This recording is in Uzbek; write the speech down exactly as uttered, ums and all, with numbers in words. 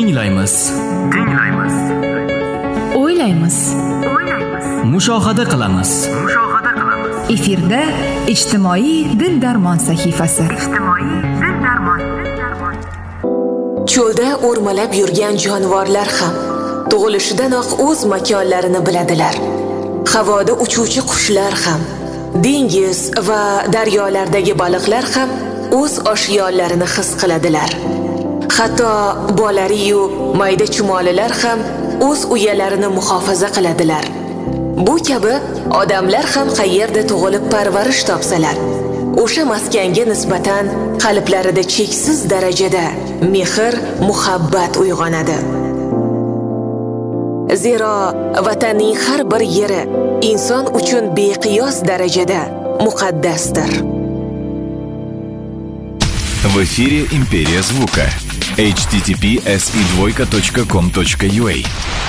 Tinglaymiz. Tinglaymiz. O'ylaymiz. O'ylaymiz. Mushohada qilamiz. Mushohada qilamiz. Efirda ijtimoiy dil darmon sahifasi. Ijtimoiy dil darmon. Dil darmon. Cho'lda o'rmalab yurgan jonivorlar ham tug'ilishidanoq o'z makonlarini biladilar. Havoda uchuvchi qushlar ham, dengiz va daryolardagi baliqlar ham o'z oshiyonlarini his qiladilar. Hatto bolari-yu mayda chumolilar ham o'z uyalarini muhofaza qiladilar. Bu kabi odamlar ham qayerda tug'ilib parvarish topsalar, o'sha maskanga nisbatan qalblarida cheksiz darajada mehr, muhabbat uyg'onadi. Zero vatanning har bir yeri inson uchun beqiyos darajada muqaddasdir. В эфире «Империя звука» эйч ти ти пи эс и двойка точка ком точка ю а.